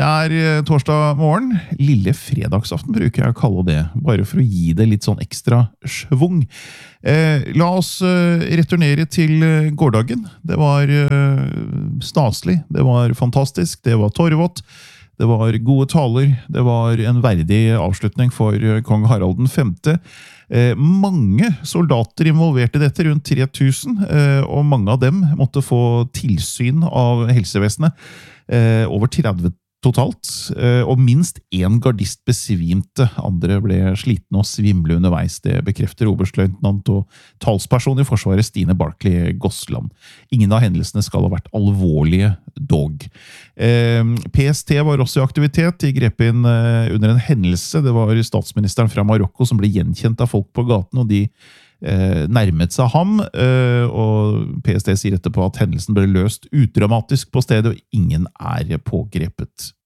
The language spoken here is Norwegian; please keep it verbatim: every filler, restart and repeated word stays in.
Det er eh, torsdag morgen. Lille fredagsaften bruker jeg å kalle det, bare for å gi det litt sånn ekstra svung. Eh, la oss eh, returnere til eh, gårdagen. Det var eh, staselig, det var fantastisk, det var torvått, det var gode taler, det var en verdig avslutning for eh, kong Harald den femte. Eh, mange soldater involvert i dette, rundt tre tusen, eh, og mange av dem måtte få tilsyn av helsevesenet. Eh, over tretti totalt, eh, og minst en gardist besvimte. Andre ble slitne og svimle underveis. Det bekrefter oberstløytnant og talsperson i Forsvaret Stine Barclay Gosland. Ingen av hendelsene skal ha vært alvorlige dog. Eh, P S T var også i aktivitet. De grep inn eh, under en hendelse. Det var statsministeren fra Marokko som ble gjenkjent av folk på gaten, og de eh, nærmet seg ham. Eh, og P S T sier etterpå at hendelsen ble løst udramatisk på stedet, og ingen er pågrepet.